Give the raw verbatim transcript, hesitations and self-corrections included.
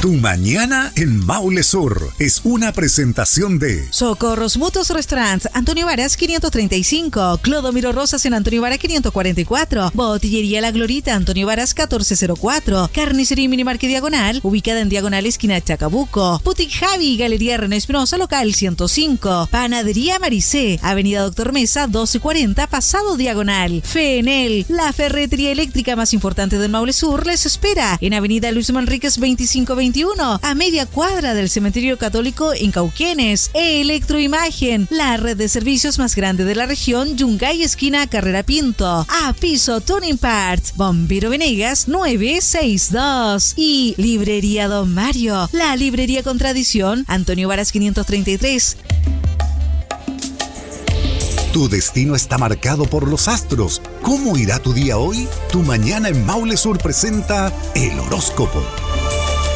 Tu mañana en Maule Sur es una presentación de Socorros Mutuos Restaurants, Antonio Varas quinientos treinta y cinco, Clodomiro Rosas en Antonio Varas quinientos cuarenta y cuatro, Botillería La Glorita, Antonio Varas catorce cero cuatro, Carnicería Minimarque Diagonal, ubicada en Diagonal Esquina Chacabuco, Boutique Javi, Galería René Espinosa, local ciento cinco, Panadería Maricé, Avenida Doctor Mesa doce cuarenta, pasado Diagonal, Fenel, la ferretería eléctrica más importante del Maule Sur, les espera en Avenida Luis Manríquez veinticinco veintiuno, a media cuadra del Cementerio Católico en Cauquenes. Electroimagen, la red de servicios más grande de la región, Yungay esquina Carrera Pinto. A Piso Tuning Parts, Bombero Venegas nueve seis dos. Y Librería Don Mario, la librería con tradición, Antonio Varas quinientos treinta y tres. Tu destino está marcado por los astros. ¿Cómo irá tu día hoy? Tu mañana en Maule Sur presenta el horóscopo.